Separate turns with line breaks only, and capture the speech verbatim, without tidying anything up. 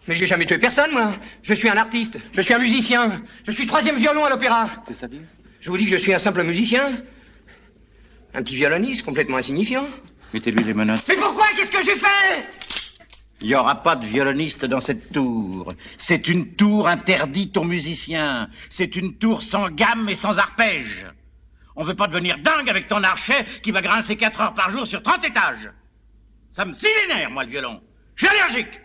Mais j'ai jamais tué personne, moi. Je suis un artiste, je suis un musicien, je suis troisième violon à l'opéra.
Qu'est-ce que ça dit?
Je vous dis que je suis un simple musicien. Un petit violoniste complètement insignifiant.
Mettez-lui les menottes.
Mais pourquoi? Qu'est-ce que j'ai fait?
Il n'y aura pas de violoniste dans cette tour. C'est une tour interdite aux musiciens. C'est une tour sans gamme et sans arpège. On veut pas devenir dingue avec ton archet qui va grincer quatre heures par jour sur trente étages. Ça me scie les nerfs, moi, le violon. Je suis allergique.